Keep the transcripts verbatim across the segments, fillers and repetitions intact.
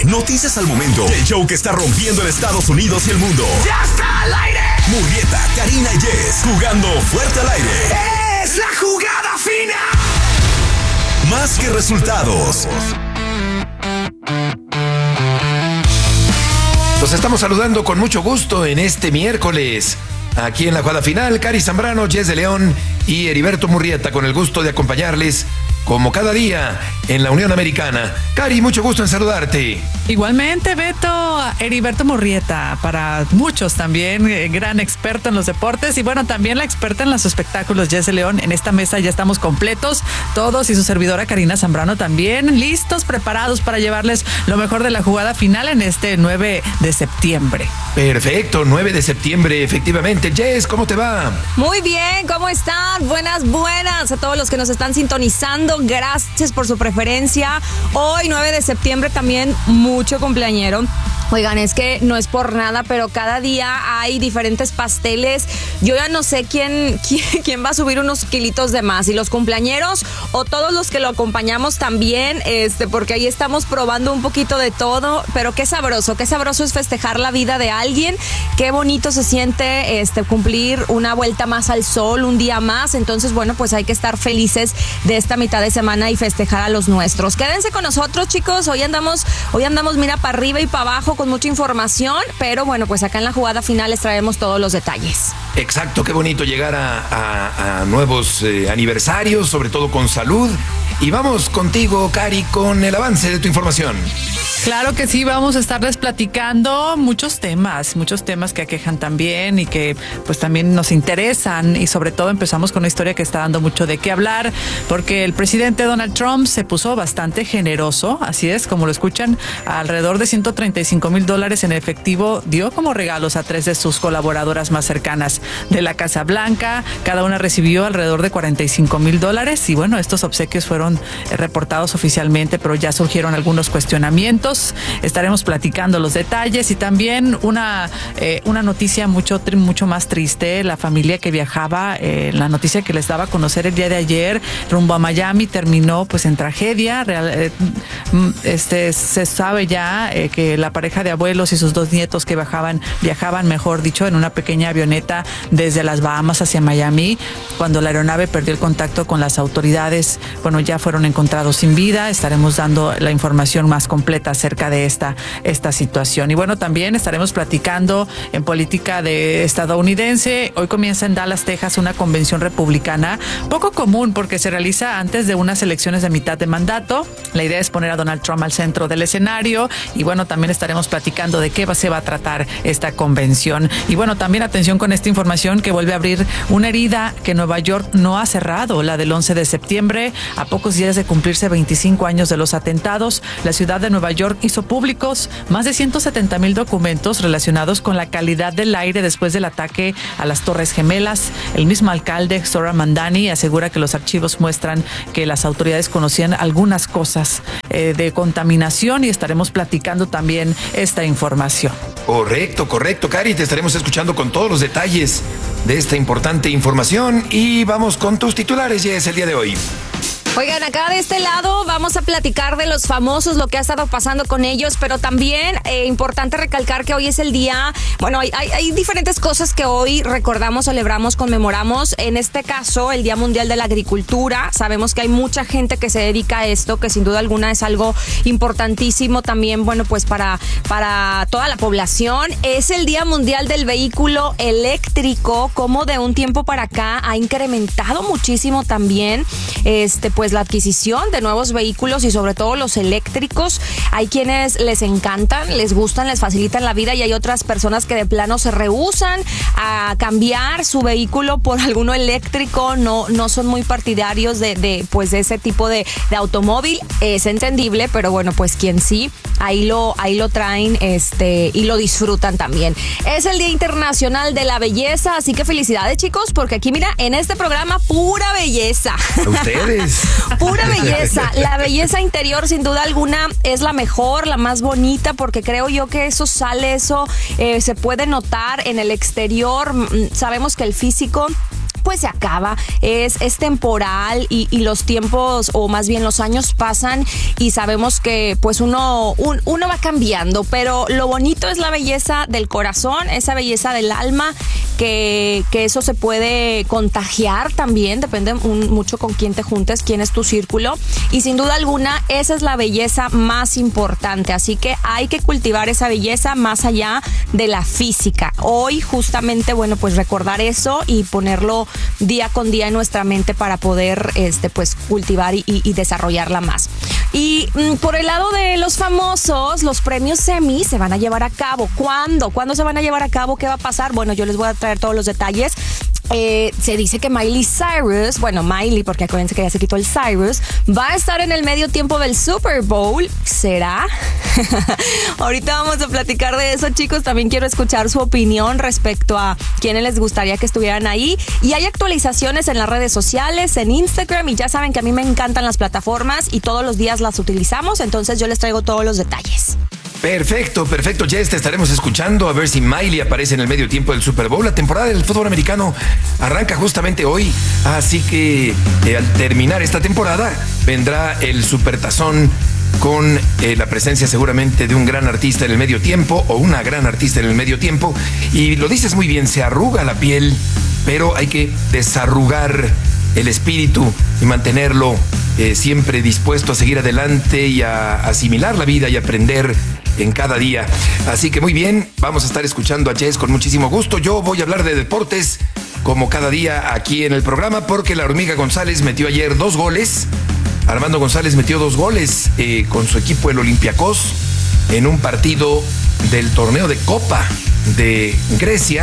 noticias al momento, el show que está rompiendo en Estados Unidos y el mundo. ¡Ya está al aire! Murrieta, Karina y Jess, jugando fuerte al aire. ¡Es la jugada fina! Más que resultados. Los estamos saludando con mucho gusto en este miércoles. Aquí en la jugada final, Cari Zambrano, Jess de León y Heriberto Murrieta, con el gusto de acompañarles como cada día en la Unión Americana. Cari, mucho gusto en saludarte. Igualmente, Beto, Heriberto Murrieta, para muchos también, eh, gran experto en los deportes y bueno, también la experta en los espectáculos, Jess de León. En esta mesa ya estamos completos, todos, y su servidora Karina Zambrano también, listos, preparados para llevarles lo mejor de la jugada final en este nueve de septiembre. Perfecto, nueve de septiembre, efectivamente. Jess, ¿cómo te va? Muy bien, ¿cómo están? Buenas, buenas a todos los que nos están sintonizando. Gracias por su preferencia. Hoy, nueve de septiembre, también mucho cumpleañero. Oigan, es que no es por nada, pero cada día hay diferentes pasteles. Yo ya no sé quién, quién, quién va a subir unos kilitos de más, si los cumpleañeros o todos los que lo acompañamos también, este, porque ahí estamos probando un poquito de todo, pero qué sabroso, qué sabroso es festejar la vida de alguien, qué bonito se siente este, cumplir una vuelta más al sol, un día más. Entonces, bueno, pues hay que estar felices de esta mitad de semana y festejar a los nuestros. Quédense con nosotros, chicos, hoy andamos, hoy andamos, mira, para arriba y para abajo, con mucha información, pero bueno, pues acá en la jugada final les traemos todos los detalles. Exacto, qué bonito llegar a, a, a nuevos eh, aniversarios, sobre todo con salud. Y vamos contigo, Cari, con el avance de tu información. Claro que sí, vamos a estarles platicando muchos temas, muchos temas que aquejan también y que pues también nos interesan, y sobre todo empezamos con una historia que está dando mucho de qué hablar, porque el presidente Donald Trump se puso bastante generoso, así es, como lo escuchan, alrededor de ciento treinta y cinco mil dólares en efectivo dio como regalos a tres de sus colaboradoras más cercanas de la Casa Blanca. Cada una recibió alrededor de cuarenta y cinco mil dólares y bueno, estos obsequios fueron reportados oficialmente, pero ya surgieron algunos cuestionamientos. Estaremos platicando los detalles y también una, eh, una noticia mucho, mucho más triste. La familia que viajaba, eh, la noticia que les daba a conocer el día de ayer rumbo a Miami terminó pues en tragedia. Real, eh, este, se sabe ya eh, que la pareja de abuelos y sus dos nietos que viajaban, viajaban, mejor dicho, en una pequeña avioneta desde las Bahamas hacia Miami. Cuando la aeronave perdió el contacto con las autoridades, bueno, ya fueron encontrados sin vida. Estaremos dando la información más completa acerca de esta, esta situación. Y bueno, también estaremos platicando en política de estadounidense. Hoy comienza en Dallas, Texas, una convención republicana poco común porque se realiza antes de unas elecciones de mitad de mandato. La idea es poner a Donald Trump al centro del escenario y bueno, también estaremos platicando de qué va, se va a tratar esta convención. Y bueno, también atención con esta información que vuelve a abrir una herida que Nueva York no ha cerrado, la del once de septiembre. A pocos días de cumplirse veinticinco años de los atentados, la ciudad de Nueva York hizo públicos más de ciento setenta mil documentos relacionados con la calidad del aire después del ataque a las Torres Gemelas. El mismo alcalde, Zohran Mamdani, asegura que los archivos muestran que las autoridades conocían algunas cosas eh, de contaminación y estaremos platicando también esta información. Correcto, correcto, Cari, te estaremos escuchando con todos los detalles de esta importante información y vamos con tus titulares, Jess, el día de hoy. Oigan, acá de este lado vamos a platicar de los famosos, lo que ha estado pasando con ellos, pero también eh, importante recalcar que hoy es el día, bueno, hay, hay, hay diferentes cosas que hoy recordamos, celebramos, conmemoramos. En este caso, el Día Mundial de la Agricultura. Sabemos que hay mucha gente que se dedica a esto, que sin duda alguna es algo importantísimo también, bueno, pues para, para toda la población. Es el Día Mundial del Vehículo Eléctrico, como de un tiempo para acá ha incrementado muchísimo también, este, pues la adquisición de nuevos vehículos y sobre todo los eléctricos. Hay quienes les encantan, les gustan, les facilitan la vida y hay otras personas que de plano se rehúsan a cambiar su vehículo por alguno eléctrico, no, no son muy partidarios de, de, pues de ese tipo de, de automóvil. Es entendible, pero bueno, pues quien sí, ahí lo, ahí lo traen este, y lo disfrutan también. Es el Día Internacional de la Belleza, así que felicidades, chicos, porque aquí mira, en este programa pura belleza. A ustedes. Pura belleza. La belleza interior, sin duda alguna, es la mejor, la más bonita, porque creo yo que eso sale, eso eh, se puede notar en el exterior. Sabemos que el físico pues se acaba, es, es temporal y, y los tiempos, o más bien los años pasan y sabemos que pues uno, un, uno va cambiando, pero lo bonito es la belleza del corazón, esa belleza del alma, que, que eso se puede contagiar también, depende un, mucho con quién te juntes, quién es tu círculo, y sin duda alguna esa es la belleza más importante, así que hay que cultivar esa belleza más allá de la física. Hoy justamente, bueno, pues recordar eso y ponerlo día con día en nuestra mente para poder este pues cultivar y, y desarrollarla más. Y mm, por el lado de los famosos, los premios Emmy se van a llevar a cabo. ¿Cuándo? ¿Cuándo se van a llevar a cabo? ¿Qué va a pasar? Bueno, yo les voy a traer todos los detalles. Eh, se dice que Miley Cyrus, bueno, Miley, porque acuérdense que ya se quitó el Cyrus, va a estar en el medio tiempo del Super Bowl. ¿Será? Ahorita vamos a platicar de eso, chicos. También quiero escuchar su opinión respecto a quiénes les gustaría que estuvieran ahí. Y hay actualizaciones en las redes sociales, en Instagram, y ya saben que a mí me encantan las plataformas y todos los días las utilizamos, entonces yo les traigo todos los detalles. Perfecto, perfecto. Jess, te estaremos escuchando a ver si Miley aparece en el medio tiempo del Super Bowl. La temporada del fútbol americano arranca justamente hoy, así que eh, al terminar esta temporada vendrá el Supertazón con eh, la presencia seguramente de un gran artista en el medio tiempo o una gran artista en el medio tiempo. Y lo dices muy bien, se arruga la piel, pero hay que desarrugar el espíritu y mantenerlo eh, siempre dispuesto a seguir adelante y a asimilar la vida y aprender en cada día. Así que muy bien, vamos a estar escuchando a Jess con muchísimo gusto. Yo voy a hablar de deportes como cada día aquí en el programa, porque la Hormiga González metió ayer dos goles. Armando González metió dos goles eh, con su equipo, el Olympiacos, en un partido del torneo de Copa de Grecia,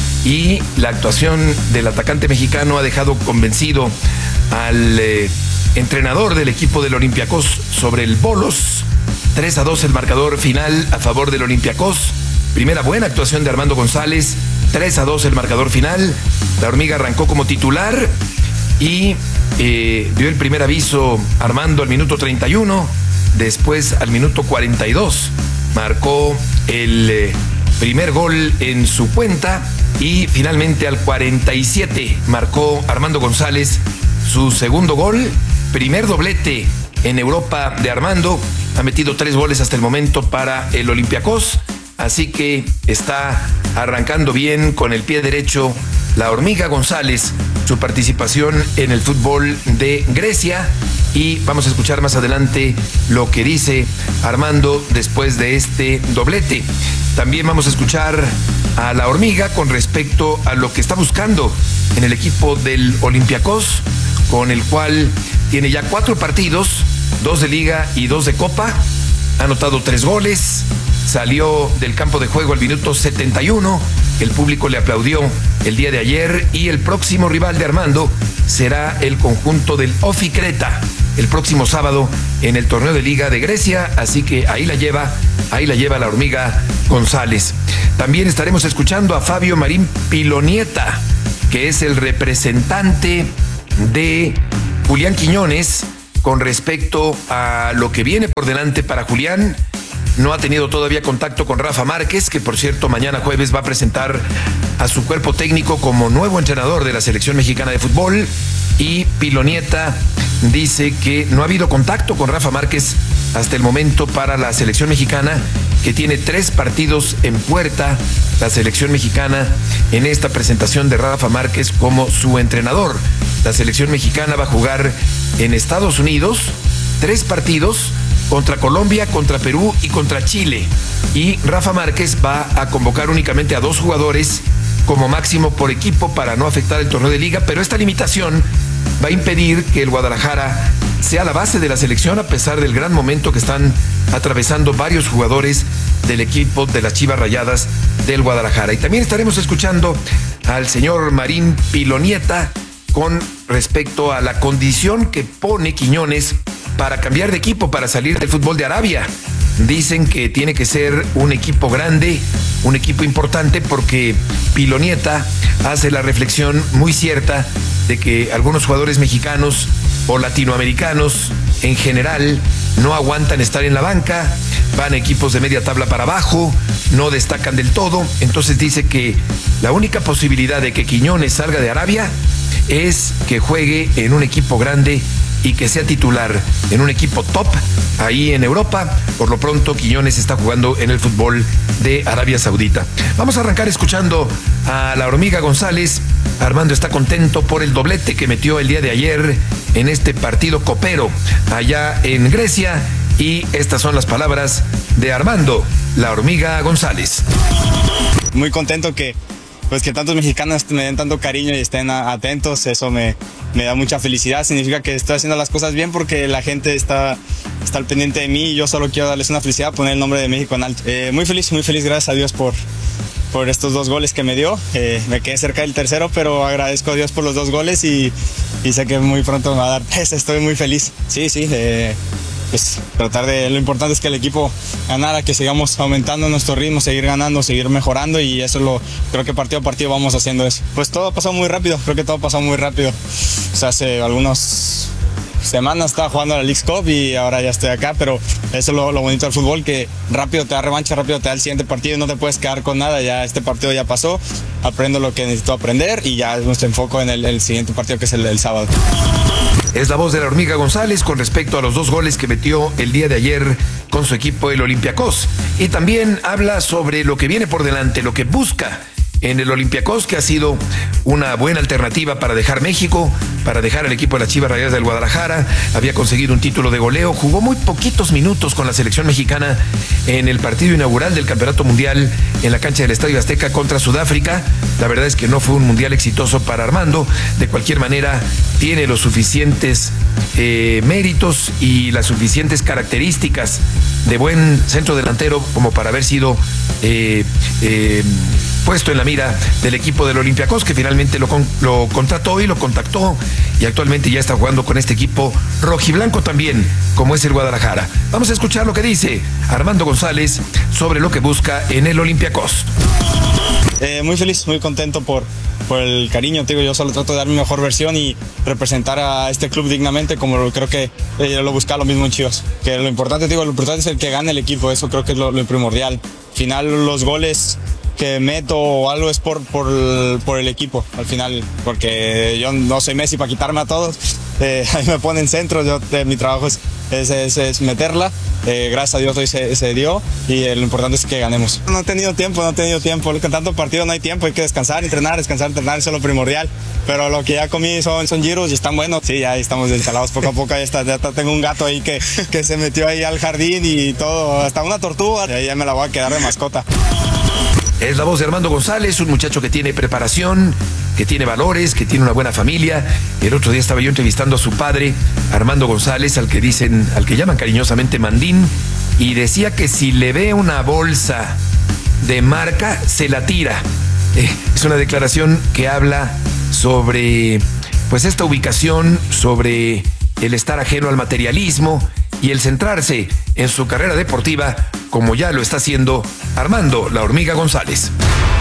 y la actuación del atacante mexicano ha dejado convencido al eh, entrenador del equipo del Olympiacos sobre el Bolos. tres a dos el marcador final a favor del Olympiacos. Primera buena actuación de Armando González. tres a dos el marcador final. La Hormiga arrancó como titular y eh, dio el primer aviso Armando al minuto treinta y uno. Después, al minuto cuarenta y dos, marcó el eh, primer gol en su cuenta. Y finalmente al cuarenta y siete marcó Armando González su segundo gol. Primer doblete en Europa de Armando. Ha metido tres goles hasta el momento para el Olympiacos. Así que está arrancando bien con el pie derecho la Hormiga González su participación en el fútbol de Grecia. Y vamos a escuchar más adelante lo que dice Armando después de este doblete. También vamos a escuchar a la Hormiga con respecto a lo que está buscando en el equipo del Olympiacos, con el cual tiene ya cuatro partidos, dos de liga y dos de copa. Ha anotado tres goles, salió del campo de juego al minuto setenta y uno. El público le aplaudió el día de ayer, y el próximo rival de Armando será el conjunto del Ofi Creta el próximo sábado en el torneo de Liga de Grecia. Así que ahí la lleva, ahí la lleva la Hormiga González. También estaremos escuchando a Fabio Marín Pilonieta, que es el representante de Julián Quiñones con respecto a lo que viene por delante para Julián. No ha tenido todavía contacto con Rafa Márquez, que por cierto mañana jueves va a presentar a su cuerpo técnico como nuevo entrenador de la selección mexicana de fútbol. Y Pilonieta dice que no ha habido contacto con Rafa Márquez hasta el momento para la selección mexicana, que tiene tres partidos en puerta la selección mexicana en esta presentación de Rafa Márquez como su entrenador. La selección mexicana va a jugar en Estados Unidos tres partidos, contra Colombia, contra Perú y contra Chile. Y Rafa Márquez va a convocar únicamente a dos jugadores como máximo por equipo para no afectar el torneo de liga, pero esta limitación va a impedir que el Guadalajara sea la base de la selección, a pesar del gran momento que están atravesando varios jugadores del equipo de las Chivas Rayadas del Guadalajara. Y también estaremos escuchando al señor Marín Pilonieta con respecto a la condición que pone Quiñones para cambiar de equipo, para salir del fútbol de Arabia. Dicen que tiene que ser un equipo grande, un equipo importante, porque Pilonieta hace la reflexión muy cierta de que algunos jugadores mexicanos o latinoamericanos en general no aguantan estar en la banca, van a equipos de media tabla para abajo, no destacan del todo. Entonces dice que la única posibilidad de que Quiñones salga de Arabia es que juegue en un equipo grande y que sea titular en un equipo top ahí en Europa. Por lo pronto, Quiñones está jugando en el fútbol de Arabia Saudita. Vamos a arrancar escuchando a la Hormiga González. Armando está contento por el doblete que metió el día de ayer en este partido copero allá en Grecia. Y estas son las palabras de Armando, la Hormiga González. Muy contento que pues que tantos mexicanos me den tanto cariño y estén atentos. Eso me, me da mucha felicidad. Significa que estoy haciendo las cosas bien porque la gente está, está al pendiente de mí y yo solo quiero darles una felicidad, poner el nombre de México en alto. Eh, muy feliz, muy feliz, gracias a Dios por, por estos dos goles que me dio. Eh, me quedé cerca del tercero, pero agradezco a Dios por los dos goles y, y sé que muy pronto me va a dar peso. Estoy muy feliz. Sí, sí, eh, pues tratar de, lo importante es que el equipo ganara, que sigamos aumentando nuestro ritmo, seguir ganando, seguir mejorando, y eso lo creo que partido a partido vamos haciendo eso. Pues todo ha pasado muy rápido, creo que todo ha pasado muy rápido. O sea, hace algunas semanas estaba jugando a la Leagues Cup y ahora ya estoy acá, pero eso es lo, lo bonito del fútbol, que rápido te da revancha, rápido te da el siguiente partido y no te puedes quedar con nada. Ya este partido ya pasó, aprendo lo que necesito aprender y ya nuestro enfoque en el, el siguiente partido, que es el, el sábado. Es la voz de la Hormiga González con respecto a los dos goles que metió el día de ayer con su equipo el Olympiacos. Y también habla sobre lo que viene por delante, lo que busca en el Olympiacos, que ha sido una buena alternativa para dejar México, para dejar el equipo de las Chivas Rayadas del Guadalajara. Había conseguido un título de goleo, jugó muy poquitos minutos con la selección mexicana en el partido inaugural del Campeonato Mundial en la cancha del Estadio Azteca contra Sudáfrica. La verdad es que no fue un mundial exitoso para Armando. De cualquier manera, tiene los suficientes eh, méritos y las suficientes características de buen centro delantero como para haber sido eh, eh, puesto en la mira del equipo del Olympiacos, que finalmente lo, con, lo contrató y lo contactó, y actualmente ya está jugando con este equipo rojiblanco también, como es el Guadalajara. Vamos a escuchar lo que dice Armando González sobre lo que busca en el Olympiacos. Eh, muy feliz, muy contento por, por el cariño. Te digo, yo solo trato de dar mi mejor versión y representar a este club dignamente, como lo, creo que eh, lo busca lo mismo en Chivas. Que lo importante, te digo, lo importante es el que gane el equipo. Eso creo que es lo, lo primordial. Al final, los goles que meto o algo es por, por, por el equipo, al final, porque yo no soy Messi para quitarme a todos. Eh, ahí me ponen centros, yo, eh, mi trabajo es, es, es, es meterla. Eh, gracias a Dios hoy se, se dio y eh, lo importante es que ganemos. No he tenido tiempo, no he tenido tiempo. Con tanto partido no hay tiempo, hay que descansar, entrenar, descansar, entrenar, eso es lo primordial. Pero lo que ya comí son, son giros y están buenos. Sí, ya estamos descalados poco a poco. Ya, está, ya está, tengo un gato ahí que, que se metió ahí al jardín y todo, hasta una tortuga. Y ahí ya me la voy a quedar de mascota. Es la voz de Armando González, un muchacho que tiene preparación, que tiene valores, que tiene una buena familia. El otro día estaba yo entrevistando a su padre, Armando González, al que dicen, al que llaman cariñosamente Mandín, y decía que si le ve una bolsa de marca, se la tira. Eh, es una declaración que habla sobre, pues, esta ubicación, sobre el estar ajeno al materialismo y el centrarse en su carrera deportiva, como ya lo está haciendo Armando la Hormiga González.